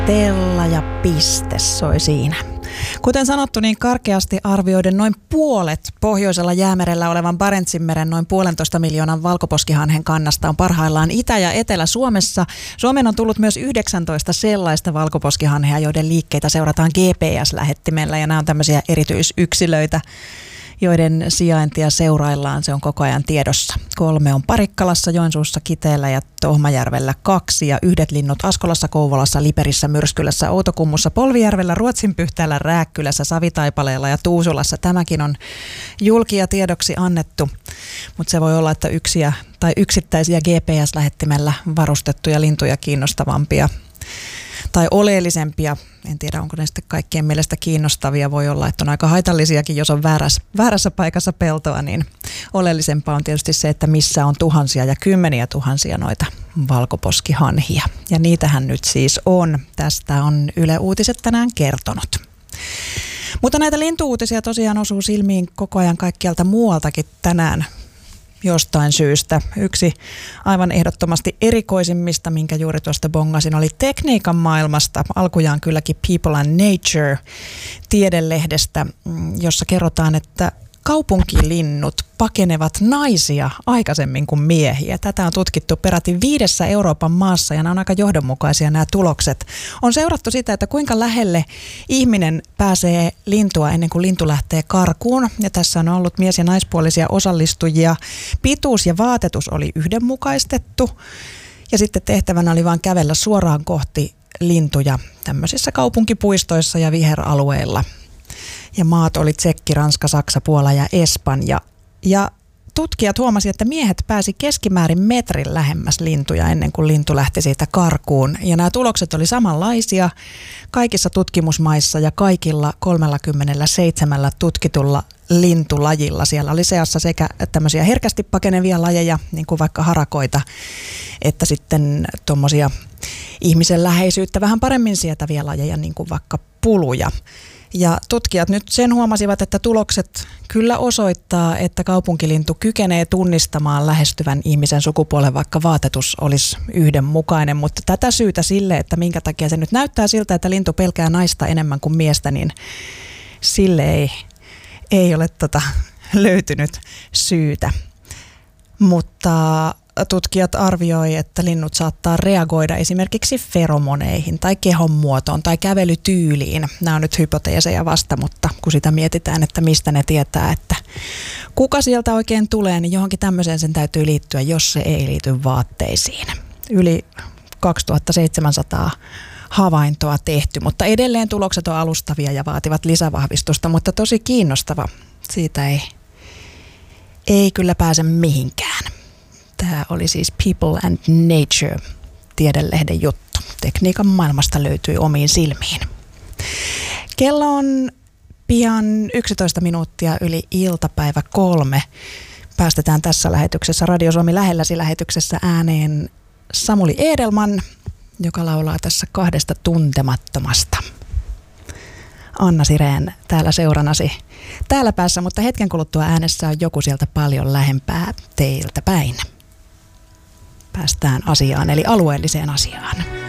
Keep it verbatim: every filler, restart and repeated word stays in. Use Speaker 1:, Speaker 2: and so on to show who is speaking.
Speaker 1: Stella ja piste soi siinä. Kuten sanottu, niin karkeasti arvioiden noin puolet pohjoisella jäämerellä olevan Barentsinmeren noin puolentoista miljoonan valkoposkihanhen kannasta on parhaillaan Itä- ja Etelä-Suomessa. Suomeen on tullut myös yhdeksäntoista sellaista valkoposkihanhea, joiden liikkeitä seurataan G P S-lähettimellä, ja nämä on tämmöisiä erityisyksilöitä, joiden sijaintia seuraillaan. Se on koko ajan tiedossa. Kolme on Parikkalassa, Joensuussa, Kiteellä ja Tohmajärvellä kaksi, ja yhdet linnut Askolassa, Kouvolassa, Liperissä, Myrskylässä, Outokummussa, Polvijärvellä, Ruotsinpyhtäällä, Rääkkylässä, Savitaipaleella ja Tuusulassa. Tämäkin on julkia tiedoksi annettu, mutta se voi olla, että yksiä tai yksittäisiä G P S-lähettimellä varustettuja lintuja kiinnostavampia tai oleellisempia. En tiedä, onko ne sitten kaikkien mielestä kiinnostavia. Voi olla, että on aika haitallisiakin, jos on väärässä, väärässä paikassa peltoa, niin oleellisempaa on tietysti se, että missä on tuhansia ja kymmeniä tuhansia noita valkoposkihanhia. Ja niitähän nyt siis on. Tästä on Yle Uutiset tänään kertonut. Mutta näitä lintuuutisia tosiaan osuu silmiin koko ajan kaikkialta muualtakin tänään jostain syystä. Yksi aivan ehdottomasti erikoisimmista, minkä juuri tuosta bongasin, oli tekniikan maailmasta. Alkujaan kylläkin People and Nature -tiedelehdestä, jossa kerrotaan, että kaupunkilinnut pakenevat naisia aikaisemmin kuin miehiä. Tätä on tutkittu peräti viidessä Euroopan maassa, ja nämä on aika johdonmukaisia nämä tulokset. On seurattu sitä, että kuinka lähelle ihminen pääsee lintua ennen kuin lintu lähtee karkuun. Ja tässä on ollut mies- ja naispuolisia osallistujia. Pituus ja vaatetus oli yhdenmukaistettu. Ja sitten tehtävänä oli vain kävellä suoraan kohti lintuja tämmöisissä kaupunkipuistoissa ja viheralueilla. Ja maat oli Tsekki, Ranska, Saksa, Puola ja Espanja. Ja tutkijat huomasivat, että miehet pääsi keskimäärin metrin lähemmäs lintuja ennen kuin lintu lähti siitä karkuun. Ja nämä tulokset oli samanlaisia kaikissa tutkimusmaissa ja kaikilla kolmekymmentäseitsemän tutkitulla lintulajilla. Siellä oli seassa sekä tämmöisiä herkästi pakenevia lajeja, niin kuin vaikka harakoita, että sitten tuommoisia ihmisen läheisyyttä vähän paremmin sietäviä lajeja, niin kuin vaikka puluja. Ja tutkijat nyt sen huomasivat, että tulokset kyllä osoittaa, että kaupunkilintu kykenee tunnistamaan lähestyvän ihmisen sukupuolen, vaikka vaatetus olisi yhdenmukainen. Mutta tätä syytä sille, että minkä takia se nyt näyttää siltä, että lintu pelkää naista enemmän kuin miestä, niin sille ei, ei ole tota löytynyt syytä. Mutta tutkijat arvioi, että linnut saattaa reagoida esimerkiksi feromoneihin tai kehon muotoon tai kävelytyyliin. Nämä on nyt hypoteeseja vasta, mutta kun sitä mietitään, että mistä ne tietää, että kuka sieltä oikein tulee, niin johonkin tämmöiseen sen täytyy liittyä, jos se ei liity vaatteisiin. Yli kaksituhattaseitsemänsataa havaintoa tehty, mutta edelleen tulokset on alustavia ja vaativat lisävahvistusta, mutta tosi kiinnostava. Siitä ei, ei kyllä pääse mihinkään. Tämä oli siis People and Nature -tiedelehden juttu. Tekniikan maailmasta löytyi omiin silmiin. Kello on pian yksitoista minuuttia yli iltapäivä kolme. Päästetään tässä lähetyksessä Radio Suomi lähelläsi -lähetyksessä ääneen Samuli Edelman, joka laulaa tässä Kahdesta tuntemattomasta. Anna Sireen täällä seuranasi täällä päässä, mutta hetken kuluttua äänessä on joku sieltä paljon lähempää teiltä päin. Päästään asiaan, eli alueelliseen asiaan.